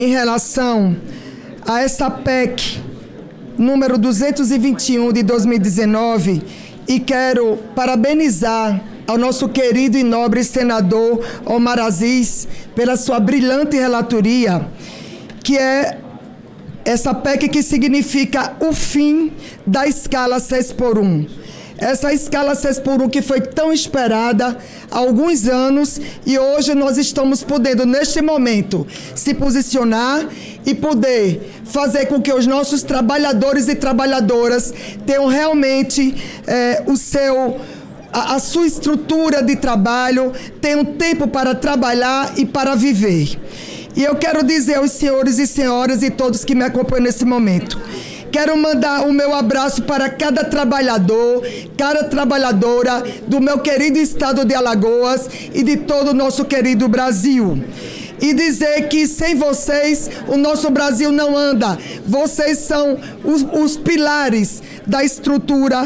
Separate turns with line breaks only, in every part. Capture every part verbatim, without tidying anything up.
em relação a essa P E C número duzentos e vinte e um de dois mil e dezenove, e quero parabenizar ao nosso querido e nobre senador Omar Aziz pela sua brilhante relatoria, que é essa P E C que significa o fim da escala seis por um. Essa escala seis por um que foi tão esperada há alguns anos, e hoje nós estamos podendo, neste momento, se posicionar e poder fazer com que os nossos trabalhadores e trabalhadoras tenham realmente é, o seu, a, a sua estrutura de trabalho, tenham tempo para trabalhar e para viver. E eu quero dizer aos senhores e senhoras e todos que me acompanham nesse momento, quero mandar o meu abraço para cada trabalhador, cada trabalhadora do meu querido estado de Alagoas e de todo o nosso querido Brasil. E dizer que sem vocês o nosso Brasil não anda. Vocês são os, os pilares da estrutura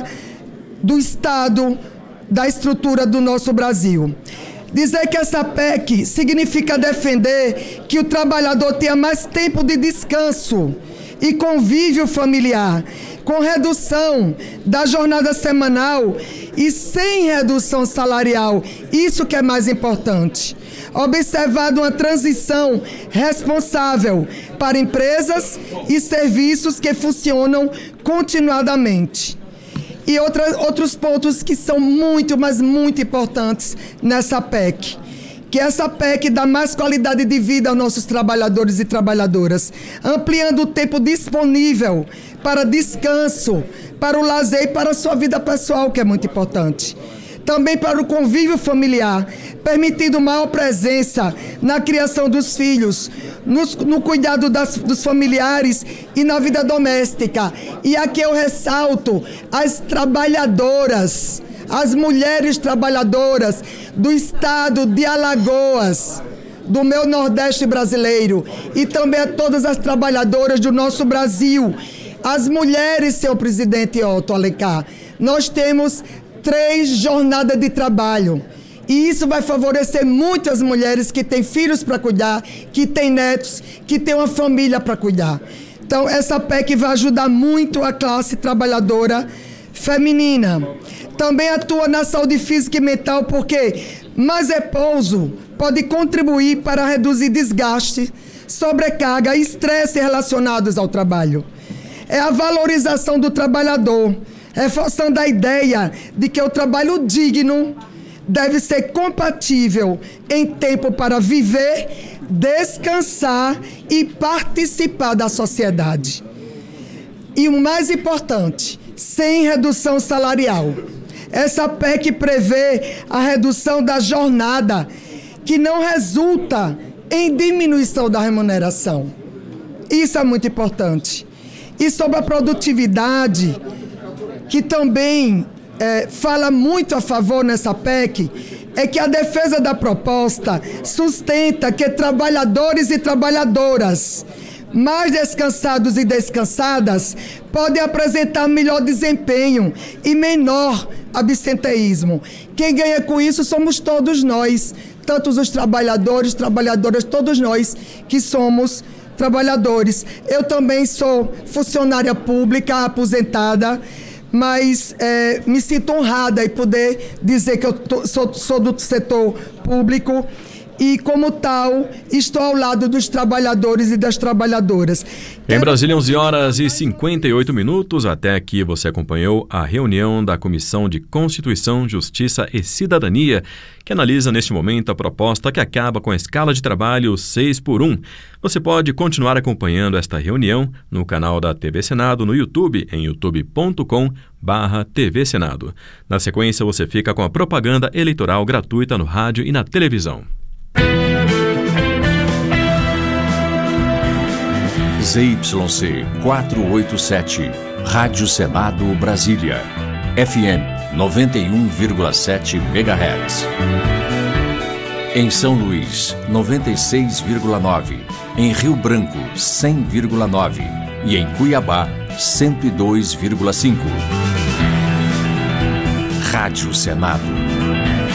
do Estado, da estrutura do nosso Brasil. Dizer que essa P E C significa defender que o trabalhador tenha mais tempo de descanso e convívio familiar, com redução da jornada semanal e sem redução salarial. Isso que é mais importante. Observado uma transição responsável para empresas e serviços que funcionam continuadamente. E outra, outros pontos que são muito, mas muito importantes nessa P E C. Que essa P E C dá mais qualidade de vida aos nossos trabalhadores e trabalhadoras, ampliando o tempo disponível para descanso, para o lazer e para a sua vida pessoal, que é muito importante. Também para o convívio familiar, permitindo maior presença na criação dos filhos, no, no cuidado das, dos familiares e na vida doméstica. E aqui eu ressalto as trabalhadoras, as mulheres trabalhadoras do estado de Alagoas, do meu Nordeste brasileiro, e também a todas as trabalhadoras do nosso Brasil. As mulheres, senhor presidente Otto Alencar, nós temos três jornadas de trabalho. E isso vai favorecer muito as mulheres que têm filhos para cuidar, que têm netos, que têm uma família para cuidar. Então, essa P E C vai ajudar muito a classe trabalhadora feminina. Também atua na saúde física e mental, porque mais repouso pode contribuir para reduzir desgaste, sobrecarga e estresse relacionados ao trabalho. É a valorização do trabalhador, reforçando a ideia de que o trabalho digno deve ser compatível em tempo para viver, descansar e participar da sociedade. E o mais importante, sem redução salarial. Essa P E C prevê a redução da jornada, que não resulta em diminuição da remuneração. Isso é muito importante. E sobre a produtividade, que também é, fala muito a favor nessa P E C, é que a defesa da proposta sustenta que trabalhadores e trabalhadoras mais descansados e descansadas podem apresentar melhor desempenho e menor absenteísmo. Quem ganha com isso somos todos nós, tanto os trabalhadores, trabalhadoras, todos nós que somos trabalhadores. Eu também sou funcionária pública, aposentada, mas é, me sinto honrada em poder dizer que eu tô, sou, sou do setor público e, como tal, estou ao lado dos trabalhadores e das trabalhadoras.
Em Brasília, onze horas e cinquenta e oito minutos. Até aqui você acompanhou a reunião da Comissão de Constituição, Justiça e Cidadania, que analisa neste momento a proposta que acaba com a escala de trabalho seis por um. Você pode continuar acompanhando esta reunião no canal da T V Senado no YouTube, em youtube ponto com barra T V Senado. Na sequência, você fica com a propaganda eleitoral gratuita no rádio e na televisão.
Z Y C quatrocentos e oitenta e sete, Rádio Senado Brasília, F M noventa e um vírgula sete megahertz. Em São Luís, noventa e seis vírgula nove. Em Rio Branco, cem vírgula nove. E em Cuiabá, cento e dois vírgula cinco. Rádio Senado.